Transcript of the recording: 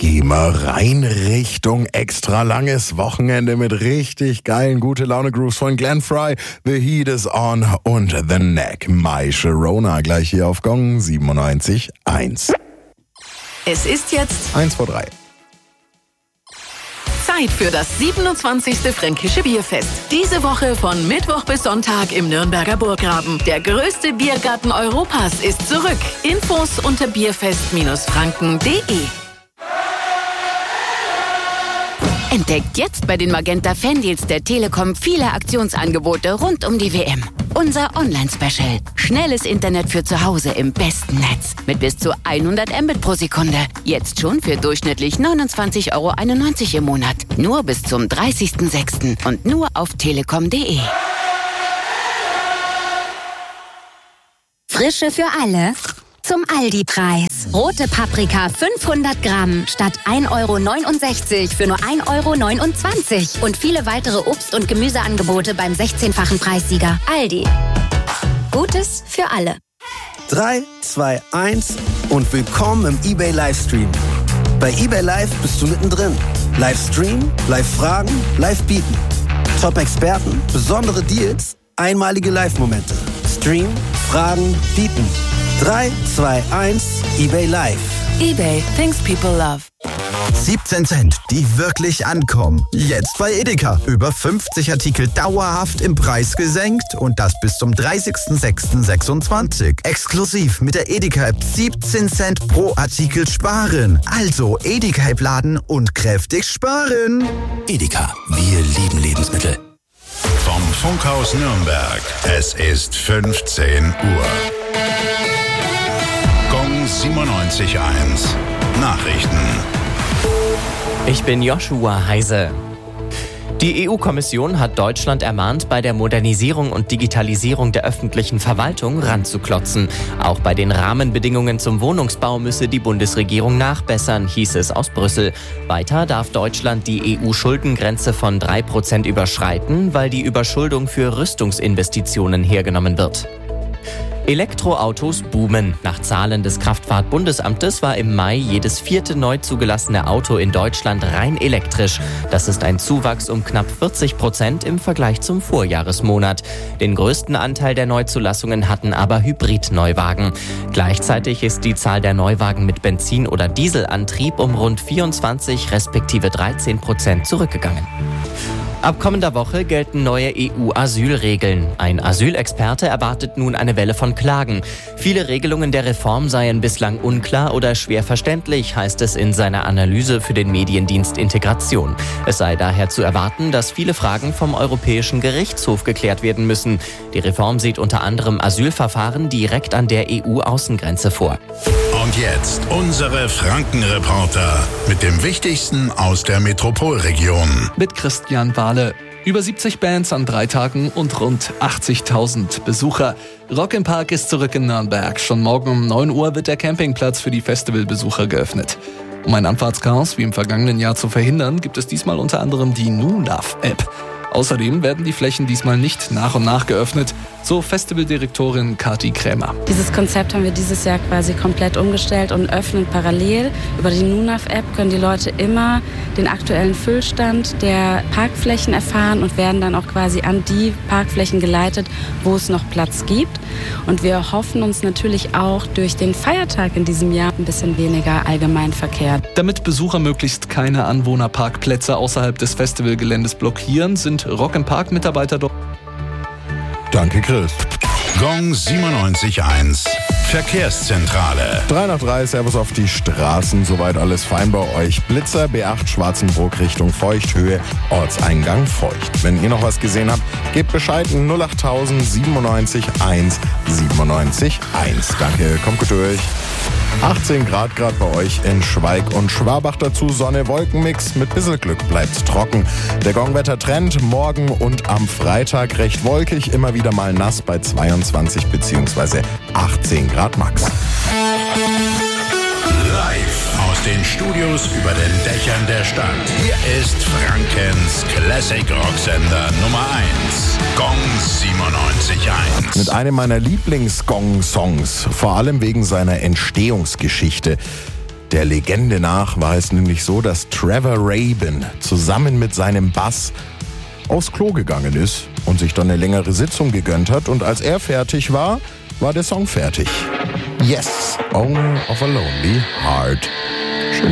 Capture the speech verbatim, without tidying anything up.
Gehen wir rein Richtung extra langes Wochenende mit richtig geilen gute Laune Grooves von Glenn Frey. The Heat is on und The Neck. My Sharona gleich hier auf Gong siebenundneunzig Komma eins. Es ist jetzt eins vor drei. Zeit für das siebenundzwanzigste Fränkische Bierfest. Diese Woche von Mittwoch bis Sonntag im Nürnberger Burggraben. Der größte Biergarten Europas ist zurück. Infos unter bierfest franken punkt de. Entdeckt jetzt bei den Magenta Fandeals der Telekom viele Aktionsangebote rund um die W M. Unser Online-Special. Schnelles Internet für zu Hause im besten Netz. Mit bis zu hundert Mbit pro Sekunde. Jetzt schon für durchschnittlich neunundzwanzig Euro einundneunzig im Monat. Nur bis zum dreißigsten sechsten und nur auf telekom punkt de. Frische für alle zum Aldi-Preis. Rote Paprika fünfhundert Gramm statt ein Euro neunundsechzig für nur ein Euro neunundzwanzig. Und viele weitere Obst- und Gemüseangebote beim sechzehnfachen Preissieger. Aldi. Gutes für alle. drei, zwei, eins und willkommen im eBay Livestream. Bei eBay Live bist du mittendrin. Livestream, Live-Fragen, Live-Bieten. Top-Experten, besondere Deals, einmalige Live-Momente. Stream, Fragen, Bieten. drei, zwei, eins, eBay Live. eBay, things people love. siebzehn Cent, die wirklich ankommen. Jetzt bei Edeka. Über fünfzig Artikel dauerhaft im Preis gesenkt und das bis zum dreißigsten sechsten sechsundzwanzig. Exklusiv mit der Edeka-App siebzehn Cent pro Artikel sparen. Also Edeka-App laden und kräftig sparen. Edeka, wir lieben Lebensmittel. Vom Funkhaus Nürnberg. Es ist fünfzehn Uhr. Gong siebenundneunzig Komma eins. Nachrichten. Ich bin Joshua Heise. Die E U-Kommission hat Deutschland ermahnt, bei der Modernisierung und Digitalisierung der öffentlichen Verwaltung ranzuklotzen. Auch bei den Rahmenbedingungen zum Wohnungsbau müsse die Bundesregierung nachbessern, hieß es aus Brüssel. Weiter darf Deutschland die E U-Schuldengrenze von drei Prozent überschreiten, weil die Überschuldung für Rüstungsinvestitionen hergenommen wird. Elektroautos boomen. Nach Zahlen des Kraftfahrtbundesamtes war im Mai jedes vierte neu zugelassene Auto in Deutschland rein elektrisch. Das ist ein Zuwachs um knapp vierzig Prozent im Vergleich zum Vorjahresmonat. Den größten Anteil der Neuzulassungen hatten aber Hybrid-Neuwagen. Gleichzeitig ist die Zahl der Neuwagen mit Benzin- oder Dieselantrieb um rund vierundzwanzig respektive dreizehn Prozent zurückgegangen. Ab kommender Woche gelten neue E U-Asylregeln. Ein Asylexperte erwartet nun eine Welle von Klagen. Viele Regelungen der Reform seien bislang unklar oder schwer verständlich, heißt es in seiner Analyse für den Mediendienst Integration. Es sei daher zu erwarten, dass viele Fragen vom Europäischen Gerichtshof geklärt werden müssen. Die Reform sieht unter anderem Asylverfahren direkt an der E U-Außengrenze vor. Und jetzt unsere Franken-Reporter mit dem Wichtigsten aus der Metropolregion. Mit Christian Wahl. Über siebzig Bands an drei Tagen und rund achtzigtausend Besucher. Rock im Park ist zurück in Nürnberg. Schon morgen um neun Uhr wird der Campingplatz für die Festivalbesucher geöffnet. Um ein Anfahrtschaos wie im vergangenen Jahr zu verhindern, gibt es diesmal unter anderem die NuLove-App. Außerdem werden die Flächen diesmal nicht nach und nach geöffnet, so Festivaldirektorin Kati Krämer. Dieses Konzept haben wir dieses Jahr quasi komplett umgestellt und öffnen parallel. Über die NuLove-App können die Leute immer den aktuellen Füllstand der Parkflächen erfahren und werden dann auch quasi an die Parkflächen geleitet, wo es noch Platz gibt. Und wir hoffen uns natürlich auch durch den Feiertag in diesem Jahr ein bisschen weniger Allgemeinverkehr. Damit Besucher möglichst keine Anwohnerparkplätze außerhalb des Festivalgeländes blockieren, sind Rock im Park Mitarbeiter dort. Danke, Chris. Gong siebenundneunzig Komma eins. Verkehrszentrale. drei nach drei, Servus auf die Straßen. Soweit alles fein bei euch. Blitzer, B acht Schwarzenbrook Richtung Feuchthöhe, Ortseingang Feucht. Wenn ihr noch was gesehen habt, gebt Bescheid. null acht null null siebenundneunzig eins siebenundneunzig eins. Danke, kommt gut durch. achtzehn Grad gerade bei euch in Schweig und Schwabach. Dazu Sonne, Wolkenmix. Mit bisschen Glück bleibt's trocken. Der Gongwetter-Trend morgen und am Freitag recht wolkig. Immer wieder mal nass bei zweiundzwanzig bzw. achtzehn Grad max. Live aus den Studios über den Dächern der Stadt. Hier ist Frankens Classic Rocksender Nummer eins. Gong siebenundneunzig Komma eins. Mit einem meiner Lieblings-Gong-Songs. Vor allem wegen seiner Entstehungsgeschichte. Der Legende nach war es nämlich so, dass Trevor Rabin zusammen mit seinem Bass aufs Klo gegangen ist und sich dann eine längere Sitzung gegönnt hat. Und als er fertig war, war der Song fertig. Yes, Owner of a Lonely Heart.